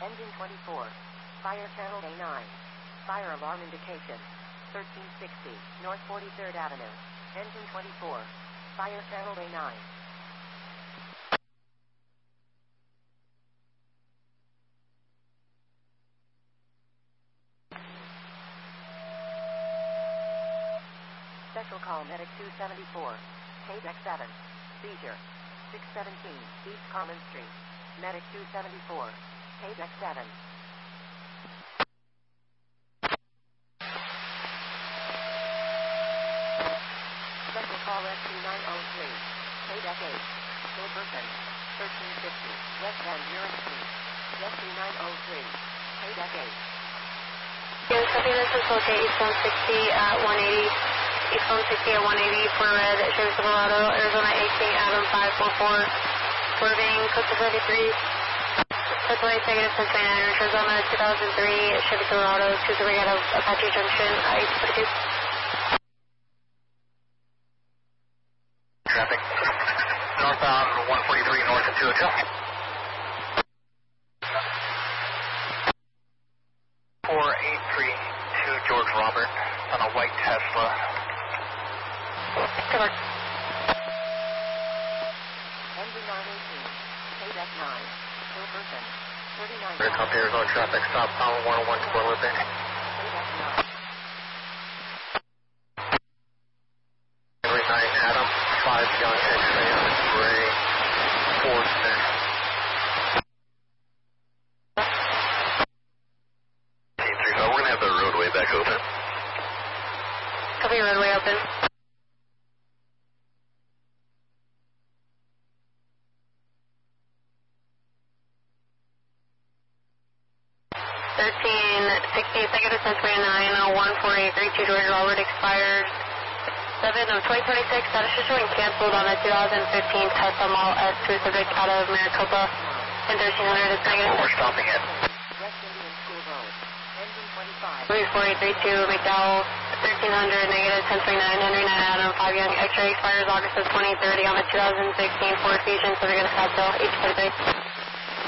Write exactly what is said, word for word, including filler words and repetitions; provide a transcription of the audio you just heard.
Engine twenty-four. Fire channel A nine. Fire alarm indication. thirteen sixty, North forty-third Avenue. Engine twenty-four. Fire channel A nine. Special call medic two seventy-four. K D E C seven. Seizure. six seventeen, East Common Street. Medic two seventy-four. K D E C seven. Special call S two nine oh three. K D E C eight. Gilberton. thirteen fifty, West Van Buren Street. S two nine oh three. K D E C eight. Yes, copy. This is locate East one sixty at one eighty. East one sixty at one eighty for red, Chevy Silverado, Arizona eighteen, Adam five four four, swerving, Costa thirty-three, Pennsylvania negative ten twenty-nine, Arizona two thousand three, Chevy Silverado, two zero out of Apache Junction, I forty-two. Traffic, northbound one forty-three, north of two oh two. four eight three two George Robert on a white Tesla. Good luck. Engine nine eighteen. K D E C nine. Gilberton. thirty-nine. Clear copy, Arizona traffic, stop, power one oh one, spoiler bay. K D E C nine. Henry nine, Adam, five young X-ray on gray, Ford there. Team three, we're going to have the roadway back open. Copy, roadway open. thirteen sixty, negative ten twenty-nine, one four eight three two George Robert expired seven of twenty twenty-six. Status is showing canceled on the two thousand fifteen Tesla Model S Pacific out of Maricopa and thirteen hundred is negative. We're stopping it. West Indian School Road. Engine twenty-five. three four eight three two McDowell, thirteen hundred, negative ten twenty-nine, Henry nine Adam, five young X-ray expires August of twenty thirty on the two thousand sixteen Ford Fusion, so we're going to stop till H forty-three.